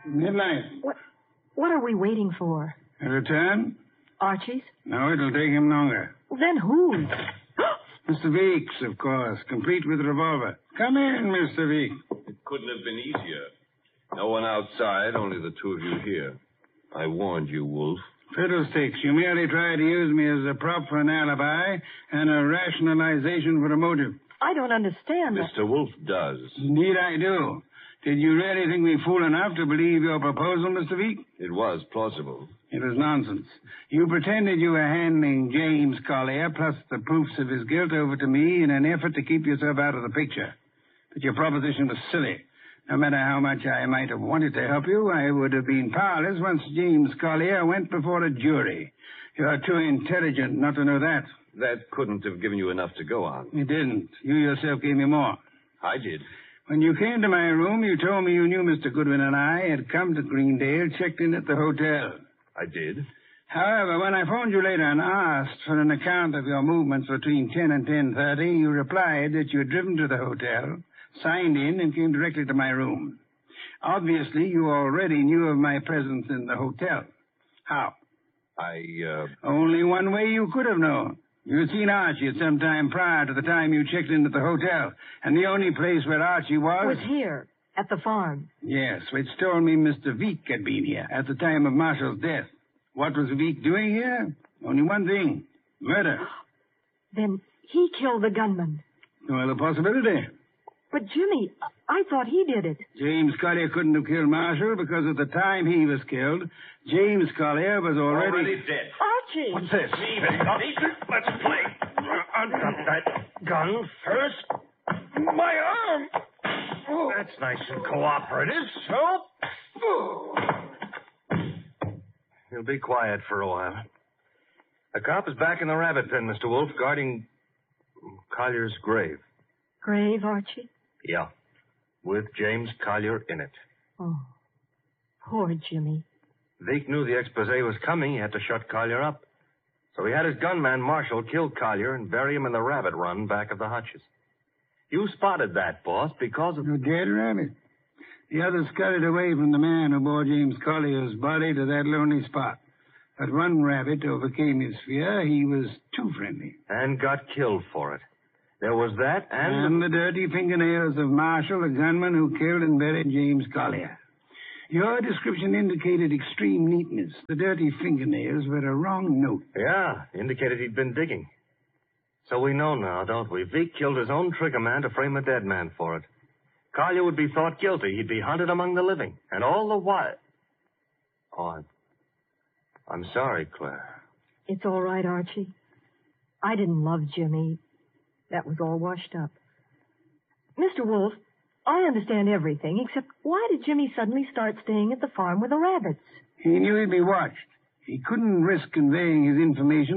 Midnight. What are we waiting for? A return? Archie's? No, it'll take him longer. Well, then whose? Mr. Weeks, of course, complete with revolver. Come in, Mr. Weeks. It couldn't have been easier. No one outside, only the two of you here. I warned you, Wolf. Fiddlesticks, you merely tried to use me as a prop for an alibi and a rationalization for a motive. I don't understand that. Mr. Wolf does. Indeed I do. Did you really think me fool enough to believe your proposal, Mr. Weeks? It was plausible. It was nonsense. You pretended you were handing James Collier plus the proofs of his guilt over to me in an effort to keep yourself out of the picture. But your proposition was silly. No matter how much I might have wanted to help you, I would have been powerless once James Collier went before a jury. You're too intelligent not to know that. That couldn't have given you enough to go on. It didn't. You yourself gave me more. I did. When you came to my room, you told me you knew Mr. Goodwin and I had come to Greendale, checked in at the hotel. I did. However, when I phoned you later and asked for an account of your movements between 10 and 10:30, you replied that you had driven to the hotel, signed in, and came directly to my room. Obviously, you already knew of my presence in the hotel. How? Only one way you could have known. You had seen Archie at some time prior to the time you checked in at the hotel, and the only place where Archie was here, at the farm. Yes, which told me Mr. Veek had been here at the time of Marshall's death. What was Veek doing here? Only one thing. Murder. Then he killed the gunman. No other possibility. But, Jimmy, I thought he did it. James Collier couldn't have killed Marshall because at the time he was killed, James Collier was already dead. Archie! What's this? Let's play. Drop that gun first. My arm. That's nice and cooperative, so... You'll be quiet for a while. The cop is back in the rabbit pen, Mr. Wolf, guarding Collier's grave. Grave, Archie? Yeah, with James Collier in it. Oh, poor Jimmy. Veek knew the expose was coming. He had to shut Collier up. So he had his gunman, Marshall, kill Collier and bury him in the rabbit run back of the hutches. You spotted that, boss, because of... The dead rabbit. The others scurried away from the man who bore James Collier's body to that lonely spot. But one rabbit overcame his fear. He was too friendly. And got killed for it. There was that and the dirty fingernails of Marshall, the gunman who killed and buried James Collier. Your description indicated extreme neatness. The dirty fingernails were a wrong note. Yeah, indicated he'd been digging. So we know now, don't we? Veek killed his own trigger man to frame a dead man for it. Collier would be thought guilty. He'd be hunted among the living. And all the while... Oh, I'm sorry, Claire. It's all right, Archie. I didn't love Jimmy. That was all washed up. Mr. Wolf, I understand everything, except why did Jimmy suddenly start staying at the farm with the rabbits? He knew he'd be watched. He couldn't risk conveying his information